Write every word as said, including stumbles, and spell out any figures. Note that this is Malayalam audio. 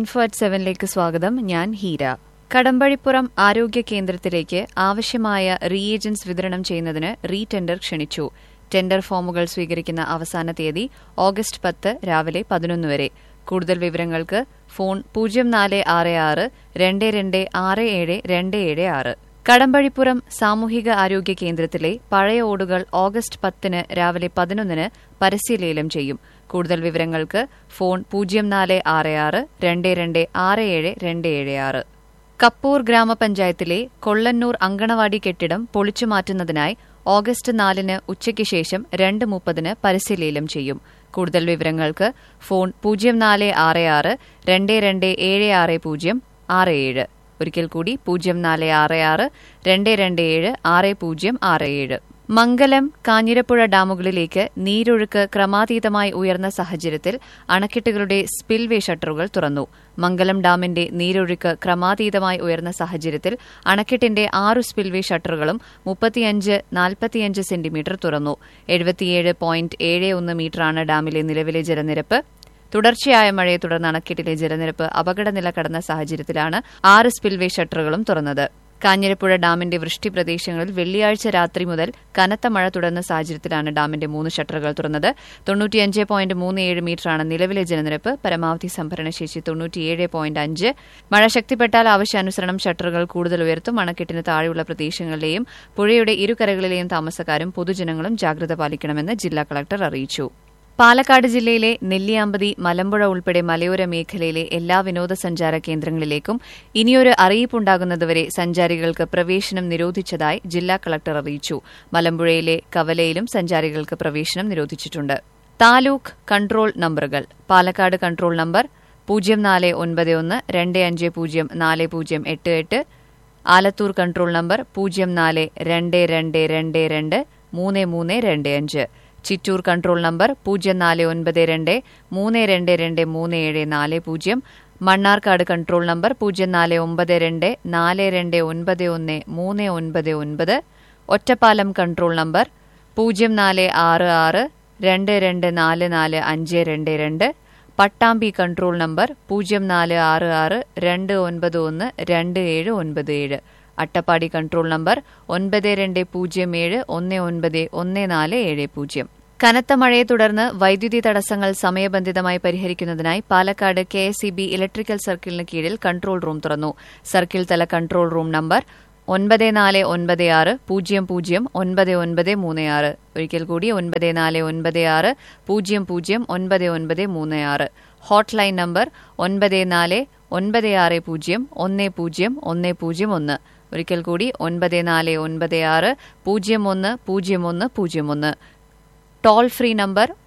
ഇൻഫോ അറ്റ് സെവനിലേക്ക് സ്വാഗതം. ഞാൻ ഹീര. കടമ്പഴിപ്പുറം ആരോഗ്യ കേന്ദ്രത്തിലേക്ക് ആവശ്യമായ റീഏജൻസ് വിതരണം ചെയ്യുന്നതിന് റീ ടെൻഡർ ക്ഷണിച്ചു. ടെൻഡർ ഫോമുകൾ സ്വീകരിക്കുന്ന അവസാന തീയതി ഓഗസ്റ്റ് പത്ത് രാവിലെ പതിനൊന്ന് വരെ. കൂടുതൽ വിവരങ്ങൾക്ക് ഫോൺ പൂജ്യം നാല് ആറ് ആറ് രണ്ട് രണ്ട് ആറ് ഏഴ് രണ്ട് ഏഴ് ആറ്. കടമ്പഴിപ്പുറം സാമൂഹിക ആരോഗ്യ കേന്ദ്രത്തിലെ പഴയ ഓടുകൾ ഓഗസ്റ്റ് പത്തിന് രാവിലെ പതിനൊന്നിന് പരസ്യലേലം ചെയ്യും. കൂടുതൽ വിവരങ്ങൾക്ക് ഫോൺ പൂജ്യം നാല് ആറ് ആറ് രണ്ട് രണ്ട് ആറ് ഏഴ് രണ്ട് ഏഴ് ആറ്. കപ്പൂർ ഗ്രാമപഞ്ചായത്തിലെ കൊള്ളന്നൂർ അങ്കണവാടി കെട്ടിടം പൊളിച്ചുമാറ്റുന്നതിനായി ഓഗസ്റ്റ് നാലിന് ഉച്ചയ്ക്ക് ശേഷം രണ്ട് മുപ്പതിന് പരസ്യലേലം ചെയ്യും. കൂടുതൽ വിവരങ്ങൾക്ക് ഫോൺ പൂജ്യം നാല് ആറ് ആറ് രണ്ട് രണ്ട് ഏഴ് ആറ് പൂജ്യം ആറ് ഏഴ്. ഒരിക്കൽ കൂടി പൂജ്യം നാല് ആറ് ആറ് രണ്ട് രണ്ട് ഏഴ് ആറ് പൂജ്യം ആറ് ഏഴ്. മംഗലം കാഞ്ഞിരപ്പുഴ ഡാമുകളിലേക്ക് നീരൊഴുക്ക് ക്രമാതീതമായി ഉയർന്ന സാഹചര്യത്തിൽ അണക്കെട്ടുകളുടെ സ്പിൽവേ ഷട്ടറുകൾ തുറന്നു. മംഗലം ഡാമിന്റെ നീരൊഴുക്ക് ക്രമാതീതമായി ഉയർന്ന സാഹചര്യത്തിൽ അണക്കെട്ടിന്റെ ആറു സ്പിൽവേ ഷട്ടറുകളും മുപ്പത്തിയഞ്ച് നാൽപ്പത്തിയഞ്ച് സെന്റിമീറ്റർ തുറന്നു. എഴുപത്തിയേഴ് പോയിന്റ് ഏഴ് ഒന്ന് മീറ്ററാണ് ഡാമിലെ നിലവിലെ ജലനിരപ്പ്. തുടർച്ചയായ മഴയെ തുടർന്ന് അണക്കെട്ടിലെ ജലനിരപ്പ് അപകടനില കടന്ന സാഹചര്യത്തിലാണ് ആറ് സ്പിൽവേ ഷട്ടറുകളും തുറന്നത്. കാഞ്ഞിരപ്പുഴ ഡാമിന്റെ വൃഷ്ടി പ്രദേശങ്ങളിൽ വെള്ളിയാഴ്ച രാത്രി മുതൽ കനത്ത മഴ തുടർന്ന സാഹചര്യത്തിലാണ് ഡാമിന്റെ മൂന്ന് ഷട്ടറുകൾ തുറന്നത്. തൊണ്ണൂറ്റിയഞ്ച് പോയിന്റ് മൂന്ന് ഏഴ് മീറ്ററാണ് നിലവിലെ ജലനിരപ്പ്. പരമാവധി സംഭരണശേഷി തൊണ്ണൂറ്റിയേഴ് പോയിന്റ് അഞ്ച്. മഴ ശക്തിപ്പെട്ടാൽ ആവശ്യാനുസരണം ഷട്ടറുകൾ കൂടുതൽ ഉയർത്തും. അണക്കെട്ടിന് താഴെയുള്ള പ്രദേശങ്ങളിലെയും പുഴയുടെ ഇരുകരകളിലെയും താമസക്കാരും പൊതുജനങ്ങളും ജാഗ്രത പാലിക്കണമെന്ന് ജില്ലാ കളക്ടർ അറിയിച്ചു. പാലക്കാട് ജില്ലയിലെ നെല്ലിയാമ്പതി, മലമ്പുഴ ഉൾപ്പെടെ മലയോര മേഖലയിലെ എല്ലാ വിനോദസഞ്ചാര കേന്ദ്രങ്ങളിലേക്കും ഇനിയൊരു അറിയിപ്പുണ്ടാകുന്നതുവരെ സഞ്ചാരികൾക്ക് പ്രവേശനം നിരോധിച്ചതായി ജില്ലാ കളക്ടർ അറിയിച്ചു. മലമ്പുഴയിലെ കവലയിലും സഞ്ചാരികൾക്ക് പ്രവേശനം നിരോധിച്ചിട്ടുണ്ട്. താലൂക്ക് കൺട്രോൾ നമ്പറുകൾ. പാലക്കാട് കൺട്രോൾ നമ്പർ പൂജ്യം നാല് ഒൻപത് ഒന്ന് രണ്ട് അഞ്ച് പൂജ്യം നാല് പൂജ്യം എട്ട് എട്ട്. ആലത്തൂർ കൺട്രോൾ നമ്പർ പൂജ്യം നാല് രണ്ട് രണ്ട് രണ്ട് രണ്ട് മൂന്ന് മൂന്ന് രണ്ട് അഞ്ച്. ചിറ്റൂർ കൺട്രോൾ നമ്പർ പൂജ്യം നാല് ഒൻപത് രണ്ട് മൂന്ന് രണ്ട് രണ്ട് മൂന്ന് ഏഴ് നാല് പൂജ്യം. മണ്ണാർക്കാട് കൺട്രോൾ നമ്പർ പൂജ്യം നാല് ഒമ്പത് രണ്ട് നാല് രണ്ട് ഒൻപത് ഒന്ന് മൂന്ന് ഒൻപത് ഒൻപത്. ഒറ്റപ്പാലം കൺട്രോൾ നമ്പർ പൂജ്യം നാല് ആറ് ആറ് രണ്ട് രണ്ട് നാല് നാല് അഞ്ച് രണ്ട് രണ്ട്. പട്ടാമ്പി കൺട്രോൾ നമ്പർ പൂജ്യം നാല് ആറ് ആറ് രണ്ട് ഒൻപത് ഒന്ന് രണ്ട് ഏഴ് ഒൻപത് ഏഴ്. അട്ടപ്പാടി കൺട്രോൾ നമ്പർ ഒൻപത് രണ്ട് പൂജ്യം ഏഴ് ഒന്ന് ഒൻപത് ഒന്ന് നാല് ഏഴ് പൂജ്യം. കനത്ത മഴയെ തുടർന്ന് വൈദ്യുതി തടസ്സങ്ങൾ സമയബന്ധിതമായി പരിഹരിക്കുന്നതിനായി Palakkad K S E B electrical സർക്കിളിന് കീഴിൽ കൺട്രോൾ റൂം തുറന്നു. സർക്കിൾ തല കൺട്രോൾ റൂം നമ്പർ ഒൻപത് നാല് ഒൻപത് ആറ് പൂജ്യം പൂജ്യം ഒൻപത് ഒൻപത് മൂന്ന് ആറ്. ഒരിക്കൽ കൂടി ഒൻപത് നാല് ഒൻപത് ആറ് പൂജ്യം പൂജ്യം ഒൻപത് ഒൻപത് മൂന്ന് ആറ്. ഹോട്ട്ലൈൻ നമ്പർ ഒൻപത് നാല് ഒൻപത് ആറ് പൂജ്യം ഒന്ന് പൂജ്യം ഒന്ന് പൂജ്യം ഒന്ന്. ഒരിക്കൽ കൂടി ഒൻപത് നാല് ഒൻപത് ആറ് പൂജ്യം ഒന്ന് പൂജ്യം ഒന്ന് പൂജ്യം ഒന്ന്. Toll free number